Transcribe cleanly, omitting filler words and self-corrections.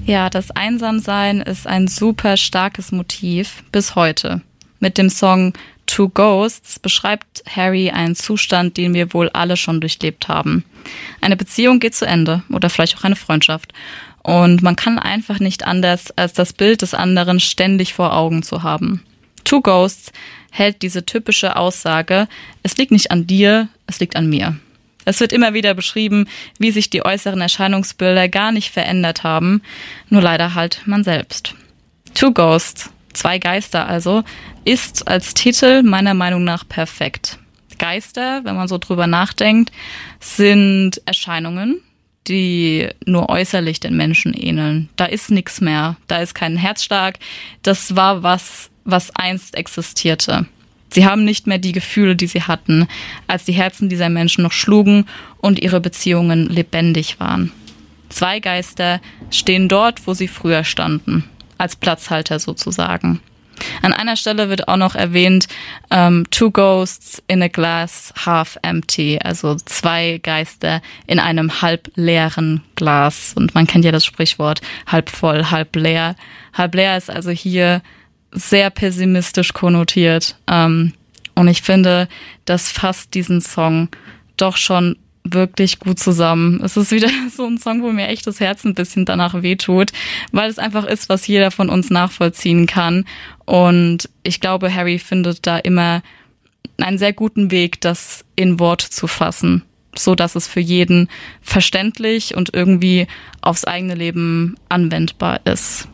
Ja, das Einsamsein ist ein super starkes Motiv bis heute. Mit dem Song Two Ghosts beschreibt Harry einen Zustand, den wir wohl alle schon durchlebt haben. Eine Beziehung geht zu Ende oder vielleicht auch eine Freundschaft. Und man kann einfach nicht anders, als das Bild des anderen ständig vor Augen zu haben. Two Ghosts hält diese typische Aussage, es liegt nicht an dir, es liegt an mir. Es wird immer wieder beschrieben, wie sich die äußeren Erscheinungsbilder gar nicht verändert haben, nur leider halt man selbst. Two Ghosts, zwei Geister also, ist als Titel meiner Meinung nach perfekt. Geister, wenn man so drüber nachdenkt, sind Erscheinungen, die nur äußerlich den Menschen ähneln. Da ist nichts mehr, da ist kein Herzschlag, das war was einst existierte. Sie haben nicht mehr die Gefühle, die sie hatten, als die Herzen dieser Menschen noch schlugen und ihre Beziehungen lebendig waren. Zwei Geister stehen dort, wo sie früher standen, als Platzhalter sozusagen. An einer Stelle wird auch noch erwähnt, two ghosts in a glass half empty, also zwei Geister in einem halb leeren Glas. Und man kennt ja das Sprichwort, halb voll, halb leer. Halb leer ist also hier sehr pessimistisch konnotiert. Und ich finde, das fasst diesen Song doch schon wirklich gut zusammen. Es ist wieder so ein Song, wo mir echt das Herz ein bisschen danach wehtut, weil es einfach ist, was jeder von uns nachvollziehen kann. Und ich glaube, Harry findet da immer einen sehr guten Weg, das in Wort zu fassen, so dass es für jeden verständlich und irgendwie aufs eigene Leben anwendbar ist.